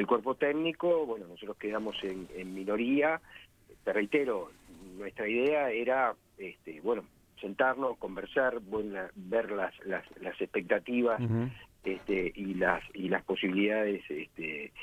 cuerpo técnico, bueno, nosotros quedamos en minoría. Te reitero, nuestra idea era, bueno, sentarnos, conversar, ver las expectativas Ujú. y las posibilidades